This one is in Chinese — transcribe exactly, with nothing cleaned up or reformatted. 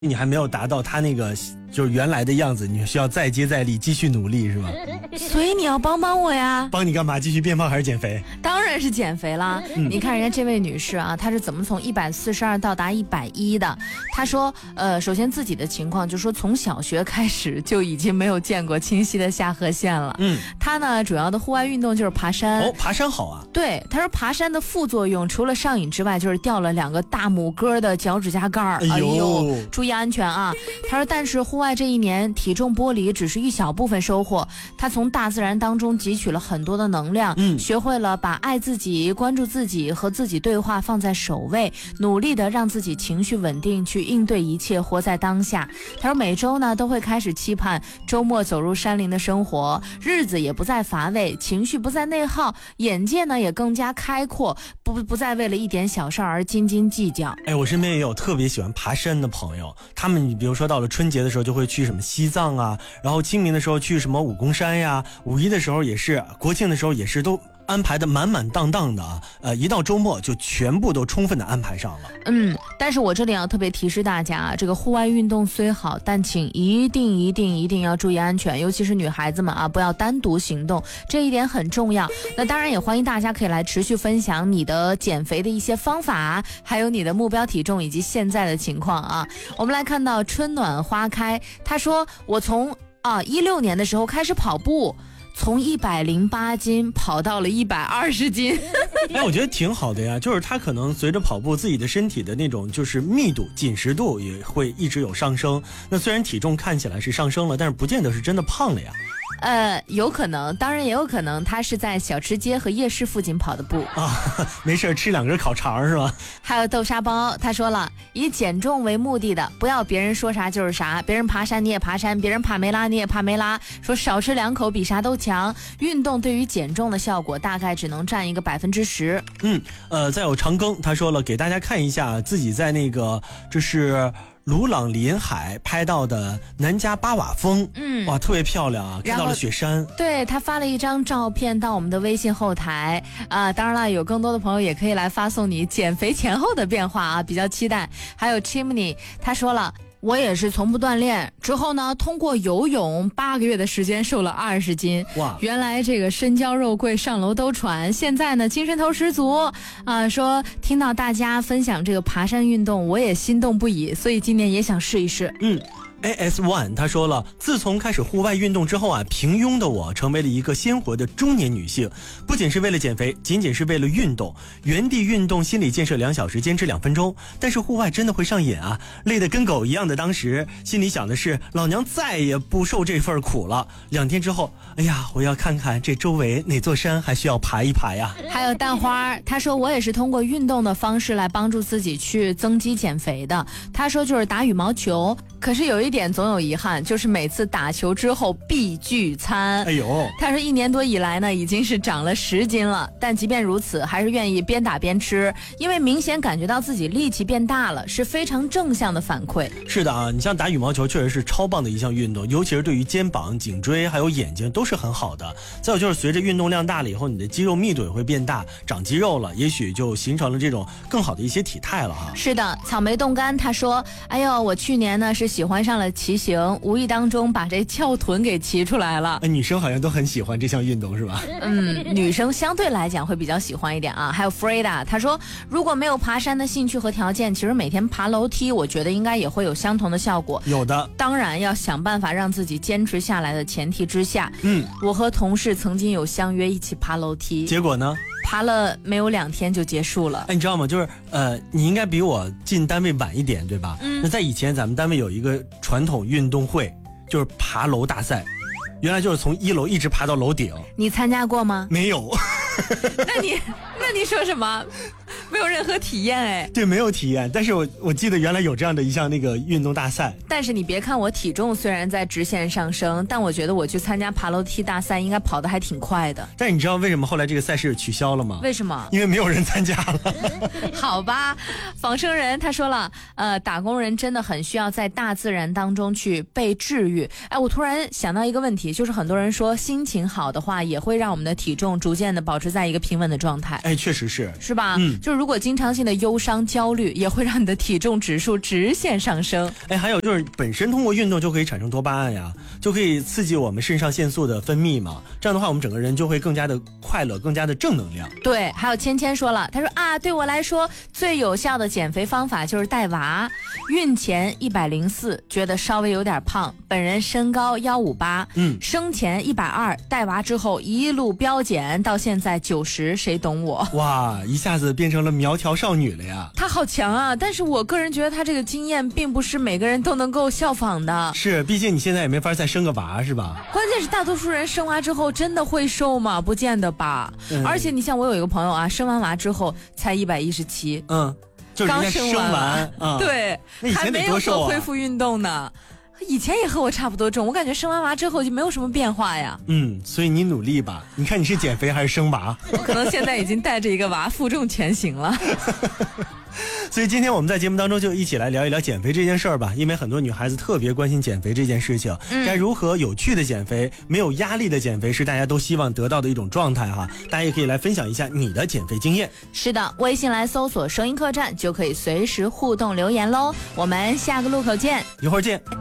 你还没有达到他那个就是原来的样子，你需要再接再厉，继续努力是吧？ 所以你要帮帮我呀。 帮你干嘛？继续变胖还是减肥？ 当然是减肥啦、嗯、你看人家这位女士啊，她是怎么从一百四十二到达一百一的。她说呃，首先自己的情况就是说从小学开始就已经没有见过清晰的下颌线了。嗯，她呢主要的户外运动就是爬山。 哦，爬山好啊。 对，她说爬山的副作用除了上瘾之外，就是掉了两个大拇哥的脚趾甲盖儿。 哎呦，哎呦注意安全啊。她说但是户外这一年体重剥离只是一小部分收获，她从大自然当中汲取了很多的能量，嗯，学会了把爱自己、关注自己和自己对话放在首位，努力的让自己情绪稳定，去应对一切，活在当下。她说每周呢都会开始期盼周末走入山林的生活，日子也不再乏味，情绪不再内耗，眼界呢也更加开阔，不不再为了一点小事而斤斤计较。 哎，我身边也有特别喜欢爬山的朋友，他们比如说到了春节的时候就会去什么西藏啊，然后清明的时候去什么武功山呀，五一的时候也是，国庆的时候也是，都安排的满满当当的啊，呃，一到周末就全部都充分的安排上了。 嗯，但是我这里要特别提示大家，这个户外运动虽好，但请一定一定一定要注意安全，尤其是女孩子们啊，不要单独行动，这一点很重要。那当然也欢迎大家可以来持续分享你的减肥的一些方法，还有你的目标体重以及现在的情况啊。我们来看到春暖花开，他说我从啊一六年的时候开始跑步，从一百零八斤跑到了一百二十斤。 哎，我觉得挺好的呀，就是他可能随着跑步，自己的身体的那种就是密度、紧实度也会一直有上升。那虽然体重看起来是上升了，但是不见得是真的胖了呀。 呃，有可能，当然也有可能他是在小吃街和夜市附近跑的步啊，没事吃两根烤肠是吧？ 还有豆沙包，他说了，以减重为目的的，不要别人说啥就是啥，别人爬山你也爬山，别人帕梅拉你也帕梅拉，说少吃两口比啥都强。运动对于减重的效果大概只能占一个百分之十。 嗯，呃，再有长庚，他说了，给大家看一下自己在那个这是鲁朗临海拍到的南迦巴瓦峰，嗯，哇，特别漂亮啊，看到了雪山。 对，他发了一张照片到我们的微信后台啊、呃，当然了，有更多的朋友也可以来发送你减肥前后的变化啊，比较期待。还有 Chimney， 他说了，我也是从不锻炼，之后呢，通过游泳八个月的时间瘦了二十斤。哇！原来这个身娇肉贵，上楼都喘。现在呢，精神头十足啊、呃！说听到大家分享这个爬山运动，我也心动不已，所以今年也想试一试。 嗯。A S one 他说了，自从开始户外运动之后啊，平庸的我成为了一个鲜活的中年女性，不仅是为了减肥，仅仅是为了运动，原地运动心理建设两小时，坚持两分钟，但是户外真的会上瘾啊，累得跟狗一样的当时心里想的是，老娘再也不受这份苦了。两天之后，哎呀，我要看看这周围哪座山还需要爬一爬呀。 还有蛋花，他说我也是通过运动的方式来帮助自己去增肌减肥的，他说就是打羽毛球，可是有一点总有遗憾，就是每次打球之后必聚餐。哎呦，他说一年多以来呢，已经是长了十斤了，但即便如此，还是愿意边打边吃，因为明显感觉到自己力气变大了，是非常正向的反馈。 是的啊，你像打羽毛球确实是超棒的一项运动，尤其是对于肩膀、颈椎还有眼睛都是很好的。再有就是随着运动量大了以后，你的肌肉密度也会变大，长肌肉了，也许就形成了这种更好的一些体态了哈。 是的，草莓冻干他说，哎呦，我去年呢是喜欢上了骑行，无意当中把这翘臀给骑出来了。 女生好像都很喜欢这项运动是吧？ 嗯，女生相对来讲会比较喜欢一点啊。还有 Freda， 她说如果没有爬山的兴趣和条件，其实每天爬楼梯，我觉得应该也会有相同的效果。 有的， 当然要想办法让自己坚持下来的前提之下。嗯，我和同事曾经有相约一起爬楼梯， 结果呢？ 爬了没有两天就结束了。 哎，你知道吗？就是呃，你应该比我进单位晚一点，对吧？嗯。那在以前咱们单位有一个传统运动会，就是爬楼大赛，原来就是从一楼一直爬到楼顶。 你参加过吗？ 没有。 那你那你说什么？没有任何体验哎。 对，没有体验，但是我我记得原来有这样的一项那个运动大赛。 但是你别看我体重虽然在直线上升，但我觉得我去参加爬楼梯大赛应该跑得还挺快的。 但你知道为什么后来这个赛事取消了吗？ 为什么？ 因为没有人参加了。 好吧，仿生人他说了，呃，打工人真的很需要在大自然当中去被治愈。哎，我突然想到一个问题，就是很多人说心情好的话，也会让我们的体重逐渐的保持在一个平稳的状态。 哎，确实是， 是吧？嗯，就是如果经常性的忧伤焦虑，也会让你的体重指数直线上升。 哎，还有就是本身通过运动就可以产生多巴胺呀，就可以刺激我们肾上腺素的分泌嘛，这样的话我们整个人就会更加的快乐，更加的正能量。 对，还有芊芊说了，她说啊，对我来说最有效的减肥方法就是带娃。孕前一百零四，觉得稍微有点胖，本人身高幺五八，嗯，生前一百二，带娃之后一路飙减，到现在九十，谁懂我？ 哇，一下子变成了苗条少女了呀！ 她好强啊！但是我个人觉得她这个经验并不是每个人都能够效仿的。 是，毕竟你现在也没法再生个娃，是吧？ 关键是大多数人生娃之后真的会瘦吗？不见得吧。嗯、而且你像我有一个朋友啊，生完娃之后才一百一十七， 嗯，就是刚生完， 完嗯、对，还没有做恢复运动呢。以前也和我差不多重，我感觉生完娃之后就没有什么变化呀。 嗯，所以你努力吧，你看你是减肥还是生娃？ 我可能现在已经带着一个娃负重前行了。 所以今天我们在节目当中就一起来聊一聊减肥这件事儿吧，因为很多女孩子特别关心减肥这件事情，嗯、该如何有趣的减肥，没有压力的减肥是大家都希望得到的一种状态哈。大家也可以来分享一下你的减肥经验。 是的，微信来搜索收音客栈就可以随时互动留言喽。我们下个路口见， 一会儿见。